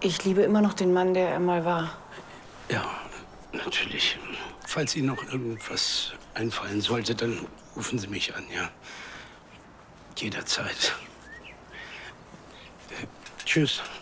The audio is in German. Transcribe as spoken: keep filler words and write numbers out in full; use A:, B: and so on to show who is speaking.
A: Ich liebe immer noch den Mann, der er mal war.
B: Ja, natürlich. Falls Ihnen noch irgendwas einfallen sollte, dann rufen Sie mich an, ja? Jederzeit. Äh, tschüss.